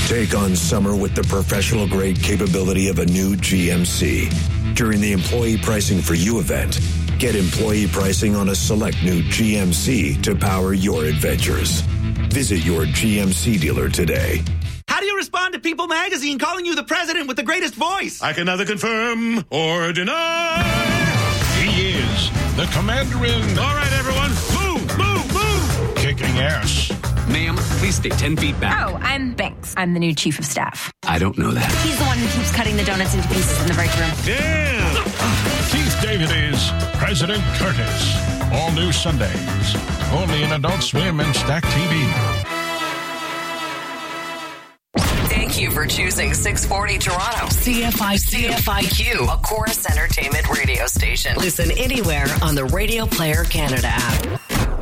Take on summer with the professional-grade capability of a new GMC. During the Employee Pricing for You event, get employee pricing on a select new GMC to power your adventures. Visit your GMC dealer today. How do you respond to People magazine calling you the president with the greatest voice? I can neither confirm or deny. He is the commander-in. All right, everyone, move! Kicking ass. Ma'am, please stay 10 feet back. Oh, I'm Banks. I'm the new chief of staff. I don't know that. He's the one who keeps cutting the donuts into pieces in the break room. Damn! Keith David is President Curtis. All new Sundays. Only in Adult Swim and Stack TV. Thank you for choosing 640 Toronto. CFIQ, a Chorus Entertainment radio station. Listen anywhere on the Radio Player Canada app.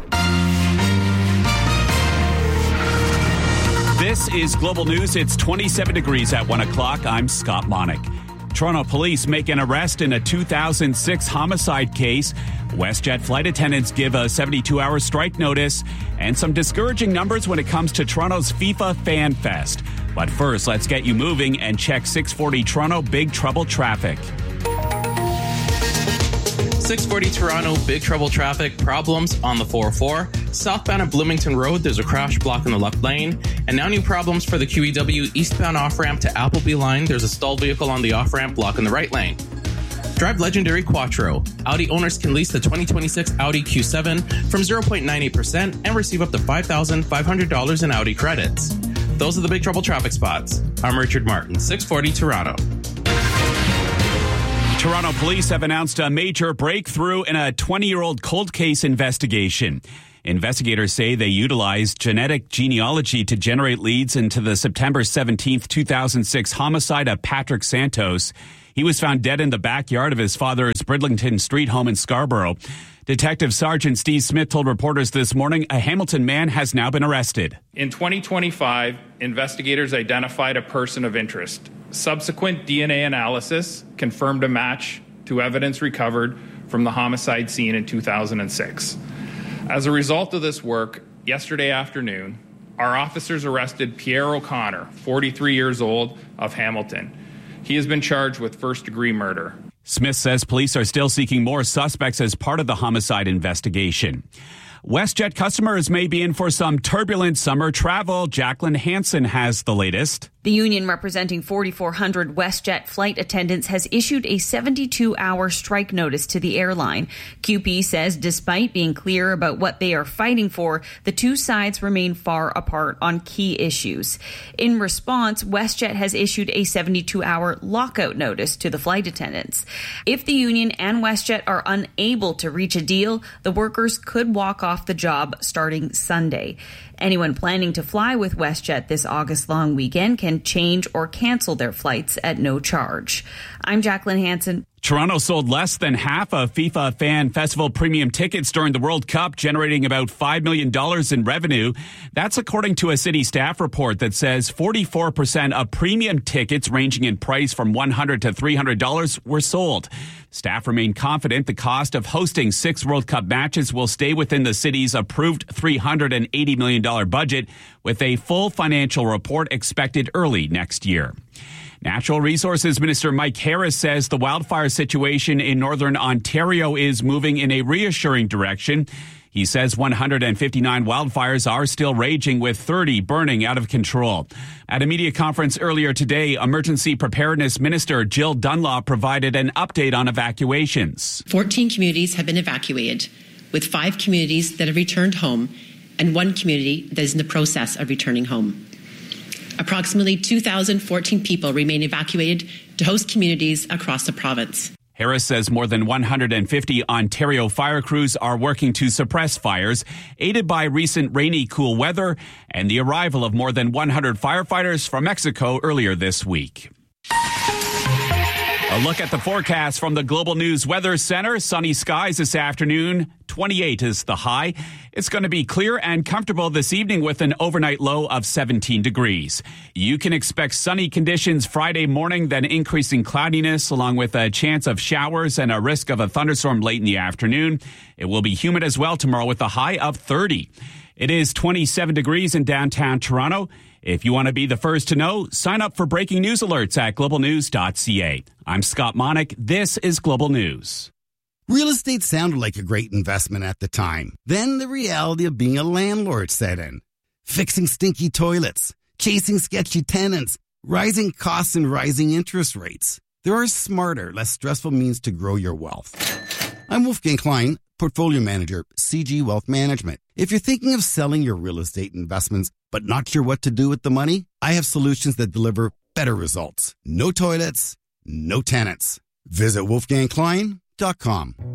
This is Global News. It's 27 degrees at 1 o'clock. I'm Scott Monick. Toronto police make an arrest in a 2006 homicide case. WestJet flight attendants give a 72-hour strike notice and some discouraging numbers when it comes to Toronto's FIFA Fan Fest. But first, let's get you moving and check 640 Toronto Big Trouble traffic. 640 Toronto, big trouble traffic, problems on the 404. Southbound at Bloomington Road, there's a crash blocking the left lane. And now new problems for the QEW eastbound off-ramp to Appleby line. There's a stalled vehicle on the off-ramp blocking the right lane. Drive legendary Quattro. Audi owners can lease the 2026 Audi Q7 from 0.98% and receive up to $5,500 in Audi credits. Those are the big trouble traffic spots. I'm Richard Martin, 640 Toronto. Toronto police have announced a major breakthrough in a 20-year-old cold case investigation. Investigators say they utilized genetic genealogy to generate leads into the September 17, 2006 homicide of Patrick Santos. He was found dead in the backyard of his father's Bridlington Street home in Scarborough. Detective Sergeant Steve Smith told reporters this morning a Hamilton man has now been arrested. In 2025, investigators identified a person of interest. Subsequent DNA analysis confirmed a match to evidence recovered from the homicide scene in 2006. As a result of this work, yesterday afternoon, our officers arrested Pierre O'Connor, 43 years old, of Hamilton. He has been charged with first-degree murder. Smith says police are still seeking more suspects as part of the homicide investigation. WestJet customers may be in for some turbulent summer travel. Jacqueline Hansen has the latest. The union representing 4,400 WestJet flight attendants has issued a 72-hour strike notice to the airline. QP says despite being clear about what they are fighting for, the two sides remain far apart on key issues. In response, WestJet has issued a 72-hour lockout notice to the flight attendants. If the union and WestJet are unable to reach a deal, the workers could walk off the job starting Sunday. Anyone planning to fly with WestJet this August-long weekend can change or cancel their flights at no charge. I'm Jacqueline Hansen. Toronto sold less than half of FIFA Fan Festival premium tickets during the World Cup, generating about $5 million in revenue. That's according to a city staff report that says 44% of premium tickets ranging in price from $100 to $300 were sold. Staff remain confident the cost of hosting 6 World Cup matches will stay within the city's approved $380 million budget, with a full financial report expected early next year. Natural Resources Minister Mike Harris says the wildfire situation in northern Ontario is moving in a reassuring direction. He says 159 wildfires are still raging, with 30 burning out of control. At a media conference earlier today, Emergency Preparedness Minister Jill Dunlop provided an update on evacuations. 14 communities have been evacuated, with 5 communities that have returned home and 1 community that is in the process of returning home. Approximately 2,014 people remain evacuated to host communities across the province. Harris says more than 150 Ontario fire crews are working to suppress fires, aided by recent rainy, cool weather and the arrival of more than 100 firefighters from Mexico earlier this week. A look at the forecast from the Global News Weather Center. Sunny skies this afternoon. 28 is the high. It's going to be clear and comfortable this evening with an overnight low of 17 degrees. You can expect sunny conditions Friday morning, then increasing cloudiness along with a chance of showers and a risk of a thunderstorm late in the afternoon. It will be humid as well tomorrow with a high of 30. It is 27 degrees in downtown Toronto. If you want to be the first to know, sign up for breaking news alerts at globalnews.ca. I'm Scott Monick. This is Global News. Real estate sounded like a great investment at the time. Then the reality of being a landlord set in. Fixing stinky toilets, chasing sketchy tenants, rising costs and rising interest rates. There are smarter, less stressful means to grow your wealth. I'm Wolfgang Klein, Portfolio Manager, CG Wealth Management. If you're thinking of selling your real estate investments but not sure what to do with the money, I have solutions that deliver better results. No toilets, no tenants. Visit wolfgangklein.com.